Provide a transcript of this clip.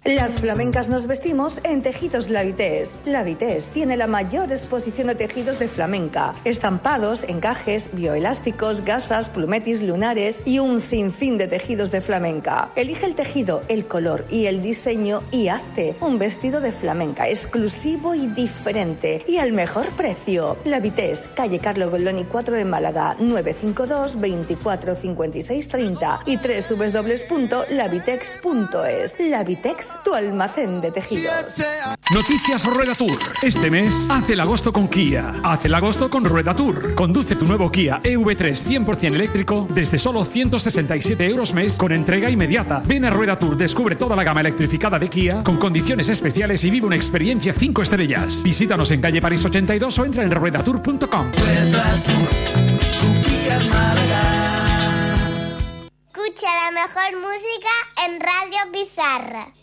Las flamencas nos vestimos en Tejidos La Vitesse. La Vitesse tiene la mayor exposición de tejidos de flamenca, estampados, encajes, bioelásticos, gasas, plumetis, lunares y un sinfín de tejidos de flamenca. Elige el tejido, el color y el diseño y hazte un vestido de flamenca exclusivo y diferente y al mejor precio. La Vitesse, calle Carlo Goldoni 4 en Málaga, 952 24 56 30 y www.lavitex.es. La Vitesse, tu almacén de tejidos. Noticias Rueda Tour. Este mes, haz el agosto con Kia. Haz el agosto con Rueda Tour. Conduce tu nuevo Kia EV3 100% eléctrico desde solo 167 € mes con entrega inmediata. Ven a Rueda Tour, descubre toda la gama electrificada de Kia con condiciones especiales y vive una experiencia 5 estrellas. Visítanos en calle París 82 o entra en ruedatour.com. Rueda Tour, tu Kia Málaga. Escucha la mejor música en Radio Pizarra.